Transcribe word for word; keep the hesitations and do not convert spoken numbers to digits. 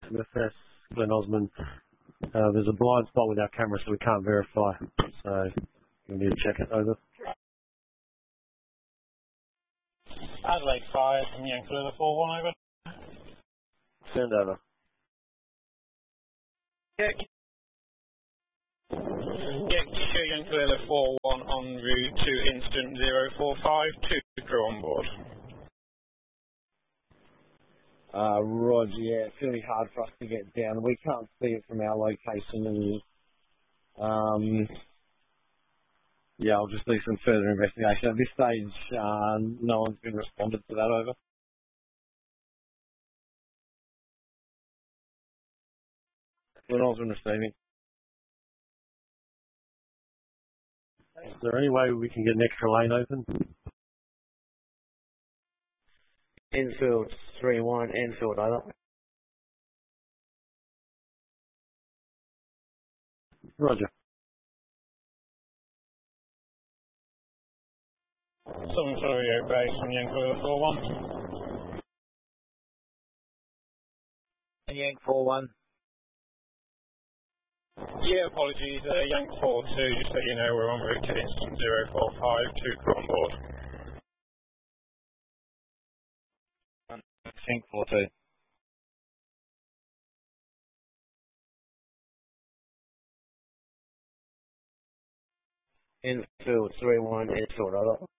F S, Glenn Osmond. Uh, there's a blind spot with our camera, so we can't verify. So we need to check it over. Adelaide five from Yankee Lula four one over. Send over. Yeah, yeah, Kisho Yankee Lula four one en route to instant zero four five, two crew on board. Uh, Roger, yeah, it's really hard for us to get down. We can't see it from our location, and um, yeah, I'll just do some further investigation. At this stage, uh, no one's been responded to that, over. When I was in receiving. Is there any way we can get an extra lane open? Enfield three one, Enfield, over. Roger. Southern Florio base from Yankee Lula four one. Yank four one. Yeah, apologies, uh, Yank four two, just so you know, we're en route to instant zero four five, two crew on board. Yank four two. Enfield three one, Enfield, over.